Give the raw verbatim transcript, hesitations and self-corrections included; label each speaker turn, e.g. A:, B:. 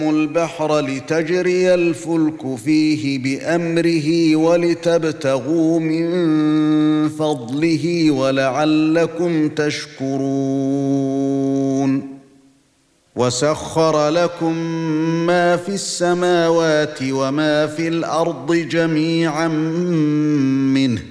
A: البحر لتجري الفلك فيه بأمره ولتبتغوا من فضله ولعلكم تشكرون وسخر لكم ما في السماوات وما في الأرض جميعا منه